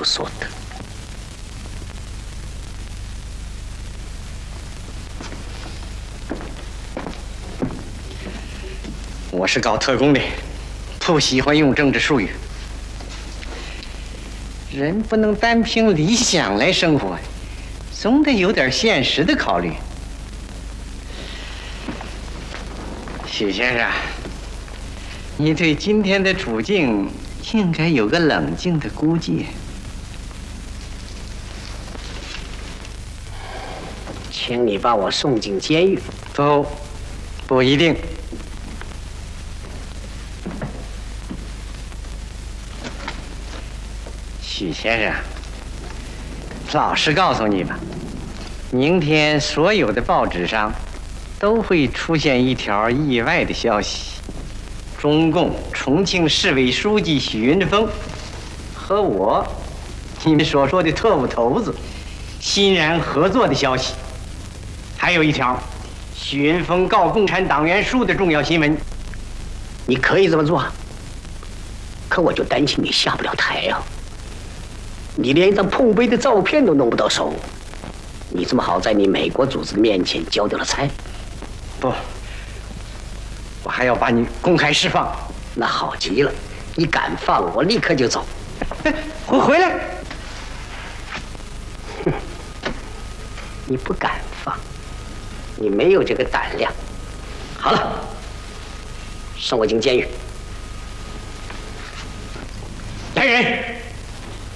无所得。 我是搞特工的，不喜欢用政治术语。人不能单凭理想来生活，总得有点现实的考虑。许先生，你对今天的处境应该有个冷静的估计。 请你把我送进监狱。 不一定。许先生，老实告诉你吧，明天所有的报纸上都会出现一条意外的消息：中共重庆市委书记许云峰和你们所说的特务头子欣然合作的消息。还有一条，许云峰告共产党员书的重要新闻。 你可以这么做，可我就担心你下不了台呀。你连一张碰杯的照片都弄不到手，你这么好在你美国组织的面前交掉了差？ 不，我还要把你公开释放。 那好极了，你敢放，我立刻就走。 我回来。 哼，你不敢放，你没有这个胆量。好了，送我进监狱。 来人！